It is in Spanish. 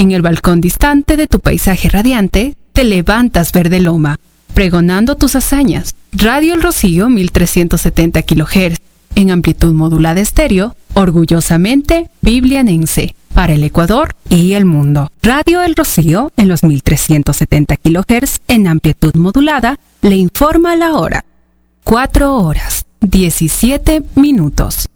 En el balcón distante de tu paisaje radiante, te levantas verde loma, pregonando tus hazañas. Radio El Rocío 1370 kHz, en amplitud modulada estéreo, orgullosamente biblianense, para el Ecuador y el mundo. Radio El Rocío, en los 1370 kHz, en amplitud modulada, le informa la hora. 4 horas, 17 minutos.